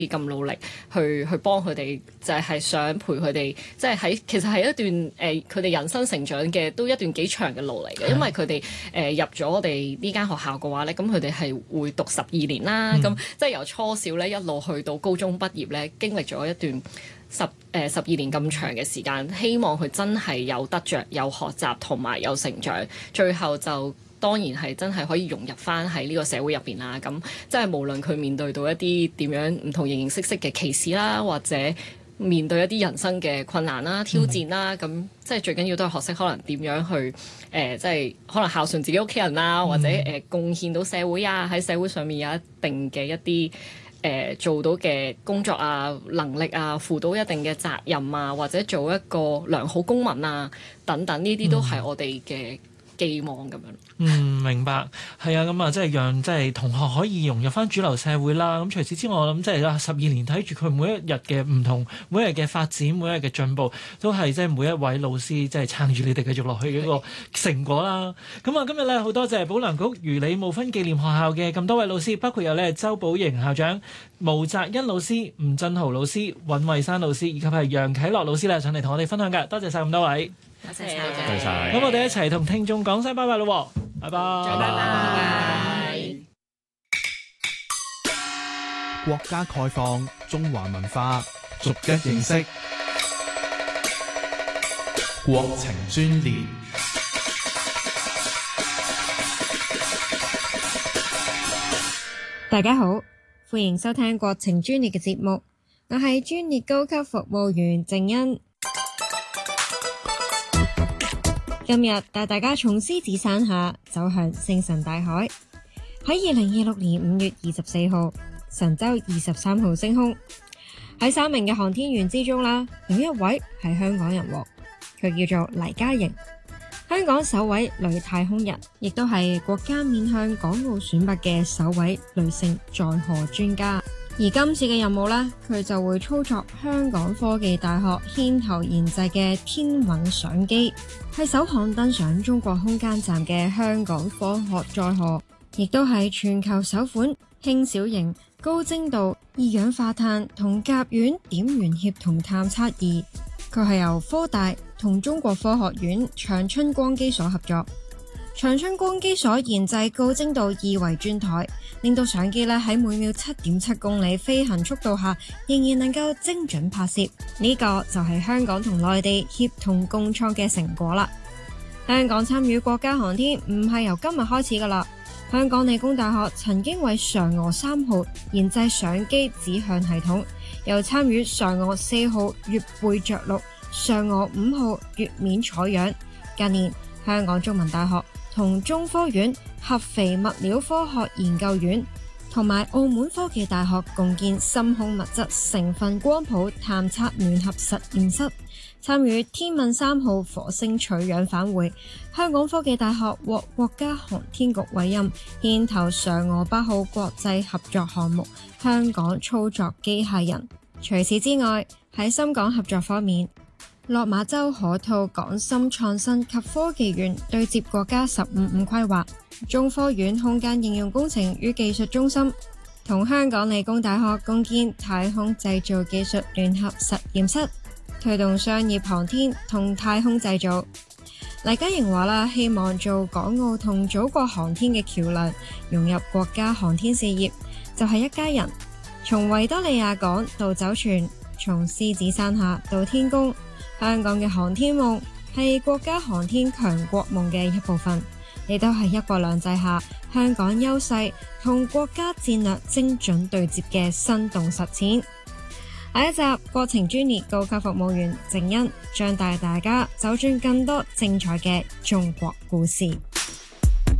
咁努力去幫佢哋，就係想陪佢哋，即係其實係一段佢哋人生成長嘅都一段幾長嘅路嚟嘅，因為佢哋入咗我哋呢間學校嘅話咧，咁佢哋係會讀12年啦，咁即係由初小咧一路去到高中畢業咧，經歷咗一段12年咁長嘅時間，希望佢真係有得着、有學習同埋有成長，最後就當然係真係可以融入翻喺呢個社會入邊啦。咁即係無論佢面對到一啲點樣唔同形形色色嘅歧視啦，或者面對一啲人生嘅困難啦、挑戰啦，咁即係最緊要都係學識可能點樣去即係可能孝順自己屋企人啦，或者貢獻到社會啊，喺社會上面有一定嘅一啲做到嘅工作啊、能力啊、負到一定嘅責任啊，或者做一個良好公民啊等等，呢啲都係我哋嘅寄望咁樣。 明白，係啊，咁啊，即係讓即係同學可以融入翻主流社會啦。咁除此之外，我諗即係12年睇住佢每一日嘅唔同，每一日嘅發展，每一日嘅進步，都係即係每一位老師即係撐住你哋繼續落去嘅一個成果啦。咁啊，今日咧好多謝保良局如理霧芬紀念學校嘅咁多位老師，包括有咧周寶瑩校長、毛澤恩老師、吳振豪老師、尹慧珊老師，以及係楊啟樂老師咧上嚟同我哋分享㗎。多謝晒咁多位。 多謝晒。咁我哋一齊同聽眾講聲拜拜咯，拜拜。 拜拜。 國家概況，中華文化逐一認識。國情專列。 大家好，歡迎收聽國情專列嘅節目，我係專列高級服務員靜欣。今日帶大家從獅子山下走向星辰大海。喺2026年5月24號，神舟23號升空。喺3名嘅航天員之中啦，有一位係香港人喎，佢叫做黎嘉瑩，香港首位女太空人，亦都係國家面向港澳選拔嘅首位女性載荷專家。而今次嘅任務呢，佢就會操作香港科技大學牽頭研製嘅天韻相機，係首項登上中國空間站嘅香港科學載荷，亦都係全球首款輕小型高精度二氧化碳同甲烷點源協同探測儀。佢係由科大同中國科學院長春光機所合作。長春光機所研製高精度二維鑽台，令到相機喺每秒7.7公里飛行速度下，仍然能夠精準拍攝。呢個就係香港同內地協同共創嘅成果啦。香港參與國家航天唔係由今日開始噶啦。香港理工大學曾經為嫦娥3號研製相機指向系統，又參與嫦娥4號月背着陸、嫦娥5號月面採樣。近年，香港中文大學同中科院合肥物料科學研究院同埋澳門科技大學共建深空物質成分光譜探測聯合實驗室，參與天問3號火星取樣返回。香港科技大學獲國家航天局委任牽頭嫦娥8號國際合作項目香港操作機械人。除此之外，喺深港合作方面，落馬洲河套港深創新及科技園對接國家15+5規劃，中科院空間應用工程與技術中心同香港理工大學共建太空製造技術聯合實驗室，推動商業航天同太空製造。黎嘉瑩話啦，希望做港澳同祖國航天嘅橋樑，融入國家航天事業，就係一家人。從維多利亞港到酒泉，從獅子山下到天宮，香港嘅航天夢係國家航天強國夢嘅一部分，亦都係一國兩制下香港優勢同國家戰略精準對接嘅生動實踐。下一集國情專列高級服務員靜欣將帶大家走進更多精彩嘅中國故事。